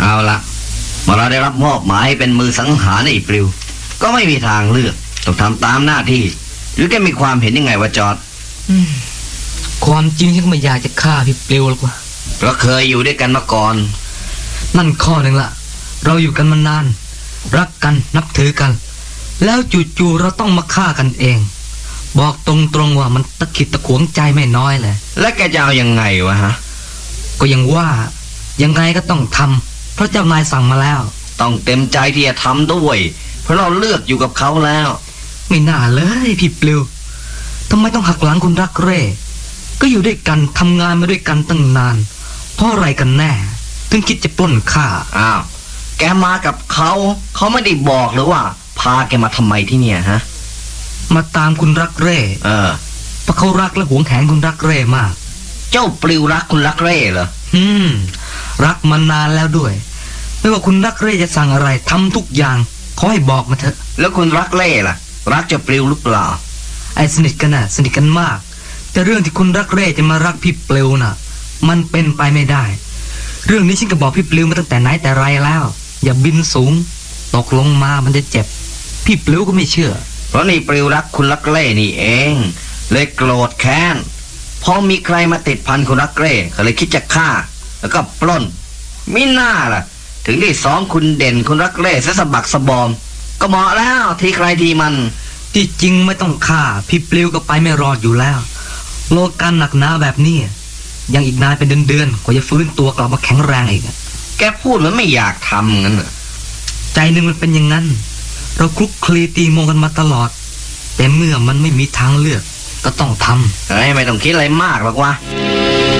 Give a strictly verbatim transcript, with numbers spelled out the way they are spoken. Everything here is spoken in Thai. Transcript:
เอาละเมื่อเราได้รับมอบหมายให้เป็นมือสังหารไอ้ปลิวก็ไม่มีทางเลือกต้องทำตามหน้าที่หรือแกมีความเห็นยังไงวะจอร์จความจริงฉันก็ไม่อยากจะฆ่าพี่ปลิวหรอกว่าเราเคยอยู่ด้วยกันมาก่อนนั่นข้อหนึ่งละเราอยู่กันมานานรักกันนับถือกันแล้วจู่ๆเราต้องมาฆ่ากันเองบอกตรงๆว่ามันตะขิดตะขวงใจไม่น้อยเลยแล้วแกจะเอายังไงวะฮะก็ยังว่ายังไงก็ต้องทำเพราะเจ้านายสั่งมาแล้วต้องเต็มใจที่จะทำด้วยเพราะเราเลือกอยู่กับเขาแล้วไม่น่าเลยพี่ปลิวทำไมต้องหักหลังคุณรักเร่ก็อยู่ด้วยกันทำงานมาด้วยกันตั้งนานเพราะอะไรกันแน่ถึงคิดจะปล้นข้าอ้าวแกมากับเขาเขาไม่ได้บอกหรือว่าพาแกมาทำไมที่เนี่ยฮะมาตามคุณรักเร่เออเพราะเขารักและหวงแหนคุณรักเร่มากเจ้าปลิวรักคุณรักเร่เหรออืมรักมานานแล้วด้วยไม่ว่าคุณรักเร่จะสั่งอะไรทำทุกอย่างขอให้บอกมาเถอะแล้วคุณรักเร่ล่ะรักเจ้าปลิวหรือเปล่าไอ้สนิทกันน่ะสนิทกันมากแต่เรื่องที่คุณรักเร่จะมารักพี่ปลิวน่ะมันเป็นไปไม่ได้เรื่องนี้ฉันก็บอกพี่ปลิวมาตั้งแต่ไหนแต่ไรแล้วอย่าบินสูงตกลงมามันจะเจ็บพี่ปลิวก็ไม่เชื่อเพราะนี่ปลิวรักคุณรักเร่นี่เองเลยโกรธแค้นพอมีใครมาติดพันคุณรักเร่ก็เลยคิดจะฆ่าแล้วก็ปล้นมิน่าล่ะถึงได้ซ้อมคุณเด่นคุณรักเร่ซะสะบักสะบอมก็เหมาะแล้วทีใครทีมันที่จริงไม่ต้องฆ่าพี่ปลิวก็ไปไม่รอดอยู่แล้วโลกันหนักหนาแบบนี้ยังอีกนานเป็นเดือนๆกว่าจะฟื้นตัวกลับมาแข็งแรงอีกแกพูดเหมือนไม่อยากทำงั้นใจนึงมันเป็นอย่างนั้นเราคลุกคลีตีมงกันมาตลอดแต่เมื่อมันไม่มีทางเลือกก็ต้องทำเฮ้ยไม่ต้องคิดอะไรมากหรอกวะ